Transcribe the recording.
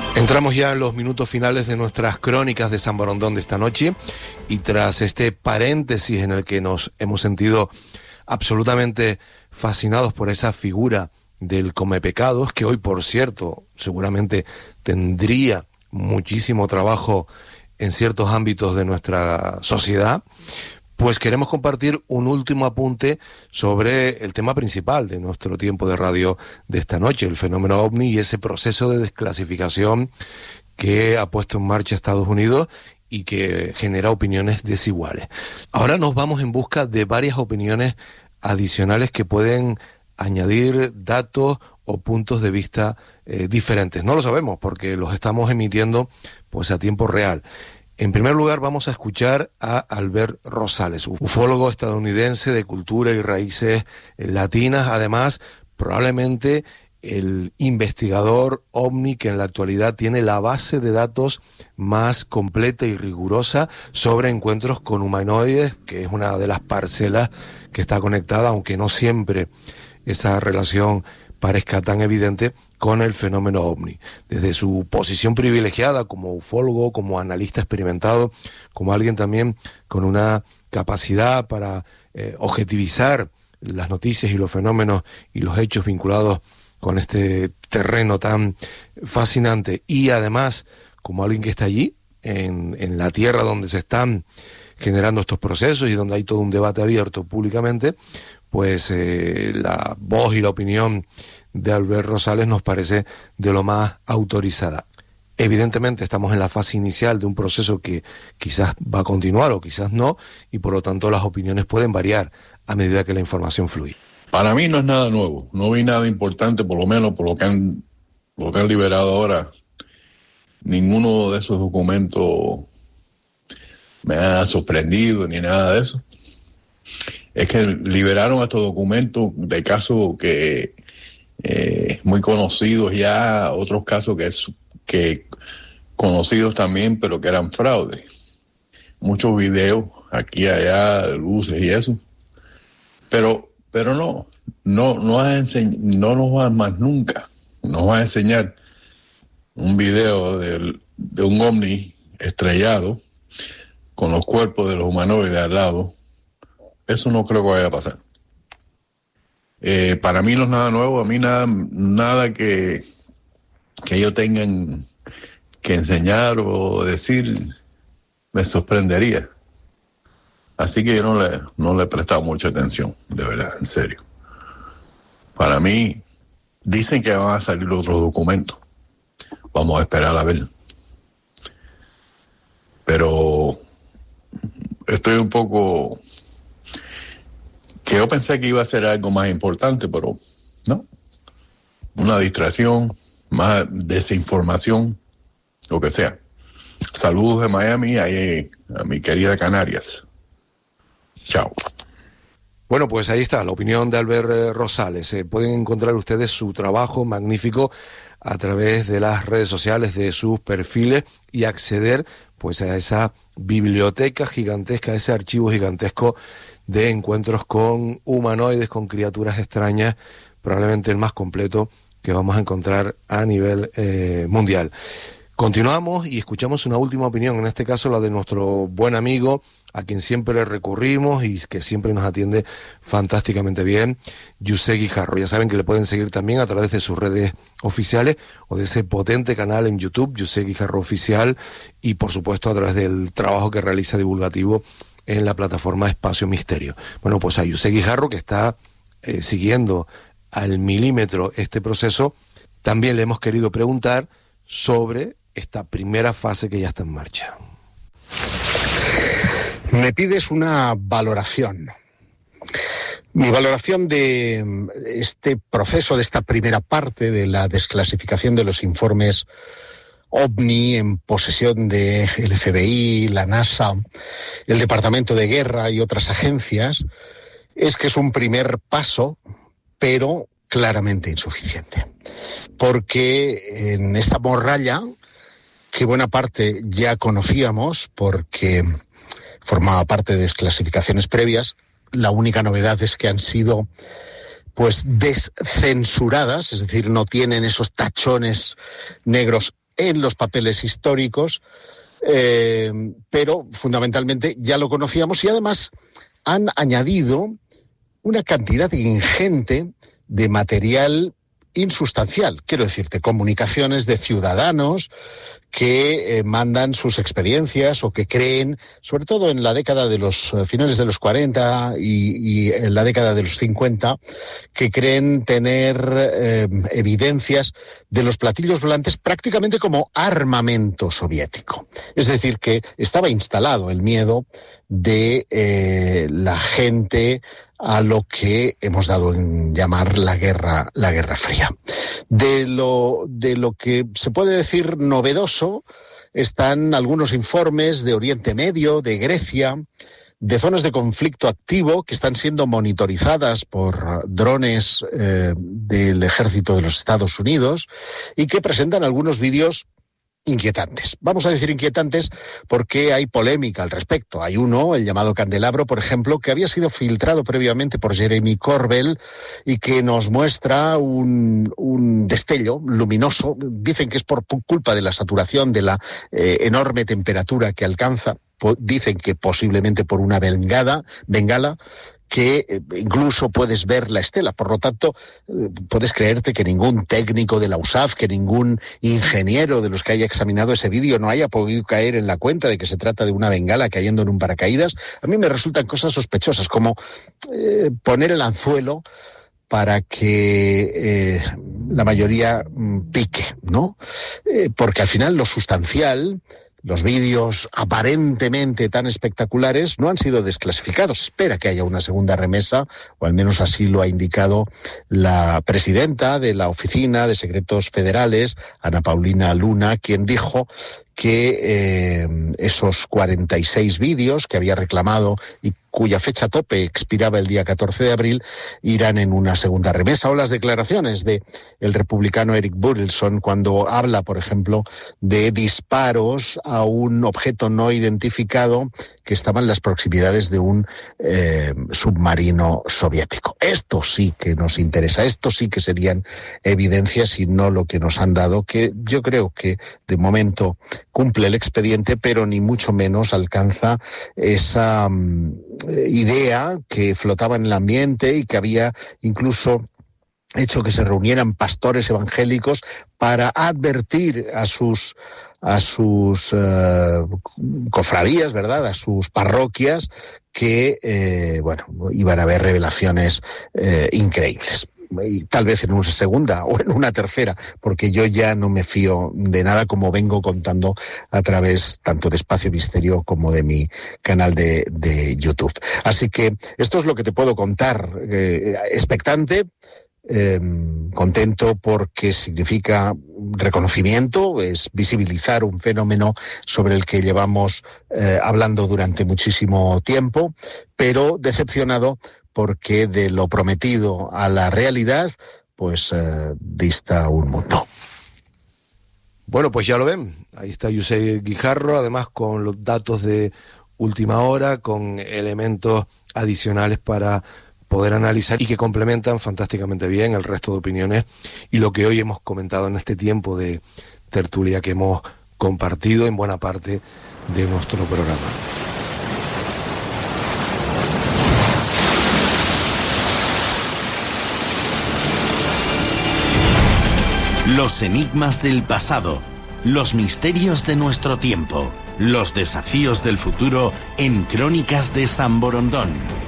Entramos ya en los minutos finales de nuestras crónicas de San Borondón de esta noche y tras este paréntesis en el que nos hemos sentido absolutamente fascinados por esa figura del comepecados, que hoy, por cierto, seguramente tendría muchísimo trabajo en ciertos ámbitos de nuestra sociedad, pues queremos compartir un último apunte sobre el tema principal de nuestro tiempo de radio de esta noche, el fenómeno OVNI y ese proceso de desclasificación que ha puesto en marcha Estados Unidos y que genera opiniones desiguales. Ahora nos vamos en busca de varias opiniones adicionales que pueden añadir datos o puntos de vista diferentes. No lo sabemos porque los estamos emitiendo pues a tiempo real. En primer lugar, vamos a escuchar a Albert Rosales, ufólogo estadounidense de cultura y raíces latinas, además, probablemente el investigador OVNI que en la actualidad tiene la base de datos más completa y rigurosa sobre encuentros con humanoides, que es una de las parcelas que está conectada, aunque no siempre esa relación parezca tan evidente, con el fenómeno OVNI. Desde su posición privilegiada como ufólogo, como analista experimentado, como alguien también con una capacidad para objetivizar las noticias y los fenómenos y los hechos vinculados con este terreno tan fascinante, y además como alguien que está allí, en la tierra donde se están generando estos procesos y donde hay todo un debate abierto públicamente, pues la voz y la opinión de Albert Rosales nos parece de lo más autorizada. Evidentemente estamos en la fase inicial de un proceso que quizás va a continuar o quizás no, y por lo tanto las opiniones pueden variar a medida que la información fluye. Para mí no es nada nuevo, no vi nada importante, por lo menos por lo que han liberado ahora. Ninguno de esos documentos me ha sorprendido ni nada de eso. Es que liberaron estos documentos de casos que muy conocidos ya, otros casos que conocidos también, pero que eran fraude. Muchos videos aquí y allá, luces y eso. Pero no nos va más nunca. Nos va a enseñar un video de un ovni estrellado con los cuerpos de los humanoides al lado. Eso no creo que vaya a pasar. Para mí no es nada nuevo. A mí nada que ellos tengan que enseñar o decir me sorprendería. Así que yo no le he prestado mucha atención, de verdad, en serio. Para mí, dicen que van a salir otros documentos. Vamos a esperar a ver. Pero estoy un poco... que yo pensé que iba a ser algo más importante, pero no. Una distracción, más desinformación, lo que sea. Saludos de Miami a mi querida Canarias. Chao. Bueno, pues ahí está la opinión de Albert Rosales. Pueden encontrar ustedes su trabajo magnífico a través de las redes sociales, de sus perfiles, y acceder pues a esa biblioteca gigantesca, ese archivo gigantesco de encuentros con humanoides, con criaturas extrañas, probablemente el más completo que vamos a encontrar a nivel mundial. Continuamos y escuchamos una última opinión, en este caso la de nuestro buen amigo, a quien siempre recurrimos y que siempre nos atiende fantásticamente bien, José Guijarro. Ya saben que le pueden seguir también a través de sus redes oficiales o de ese potente canal en YouTube, José Guijarro Oficial, y por supuesto a través del trabajo que realiza divulgativo en la plataforma Espacio Misterio. Bueno, pues a José Guijarro, que está siguiendo al milímetro este proceso, también le hemos querido preguntar sobre esta primera fase que ya está en marcha. Me pides una valoración. Mi valoración de este proceso, de esta primera parte de la desclasificación de los informes OVNI en posesión del FBI, la NASA, el Departamento de Guerra y otras agencias, es que es un primer paso, pero claramente insuficiente. Porque en esta morralla, que buena parte ya conocíamos porque formaba parte de desclasificaciones previas, la única novedad es que han sido pues descensuradas, es decir, no tienen esos tachones negros en los papeles históricos, pero fundamentalmente ya lo conocíamos, y además han añadido una cantidad ingente de material insustancial, quiero decirte, comunicaciones de ciudadanos que mandan sus experiencias o que creen, sobre todo en la década de los finales de los 40 y en la década de los 50, que creen tener evidencias de los platillos volantes prácticamente como armamento soviético. Es decir, que estaba instalado el miedo de la gente a lo que hemos dado en llamar la Guerra Fría. De lo que se puede decir novedoso están algunos informes de Oriente Medio, de Grecia, de zonas de conflicto activo que están siendo monitorizadas por drones del ejército de los Estados Unidos y que presentan algunos vídeos inquietantes. Vamos a decir inquietantes porque hay polémica al respecto. Hay uno, el llamado Candelabro, por ejemplo, que había sido filtrado previamente por Jeremy Corbell y que nos muestra un destello luminoso. Dicen que es por culpa de la saturación, de la enorme temperatura que alcanza. Dicen que posiblemente por una bengala, que incluso puedes ver la estela. Por lo tanto, puedes creerte que ningún técnico de la USAF, que ningún ingeniero de los que haya examinado ese vídeo no haya podido caer en la cuenta de que se trata de una bengala cayendo en un paracaídas. A mí me resultan cosas sospechosas, como poner el anzuelo para que la mayoría pique, ¿no? Porque al final lo sustancial, los vídeos aparentemente tan espectaculares, no han sido desclasificados. Espera que haya una segunda remesa, o al menos así lo ha indicado la presidenta de la Oficina de Secretos Federales, Ana Paulina Luna, quien dijo que esos 46 vídeos que había reclamado y cuya fecha tope expiraba el día 14 de abril, irán en una segunda remesa. O las declaraciones de el republicano Eric Burlison cuando habla, por ejemplo, de disparos a un objeto no identificado que estaba en las proximidades de un submarino soviético. Esto sí que nos interesa, esto sí que serían evidencias y no lo que nos han dado, que yo creo que de momento cumple el expediente, pero ni mucho menos alcanza esa idea que flotaba en el ambiente y que había incluso hecho que se reunieran pastores evangélicos para advertir a sus cofradías, ¿verdad?, a sus parroquias, que iban a haber revelaciones increíbles. Y tal vez en una segunda o en una tercera, porque yo ya no me fío de nada, como vengo contando a través tanto de Espacio Misterio como de mi canal de YouTube. Así que esto es lo que te puedo contar. Expectante, contento porque significa reconocimiento, es visibilizar un fenómeno sobre el que llevamos hablando durante muchísimo tiempo, pero decepcionado porque de lo prometido a la realidad, pues dista un mundo. Bueno, pues ya lo ven, ahí está Josep Guijarro, además con los datos de última hora, con elementos adicionales para poder analizar y que complementan fantásticamente bien el resto de opiniones y lo que hoy hemos comentado en este tiempo de tertulia que hemos compartido en buena parte de nuestro programa. Los enigmas del pasado, los misterios de nuestro tiempo, los desafíos del futuro en Crónicas de San Borondón.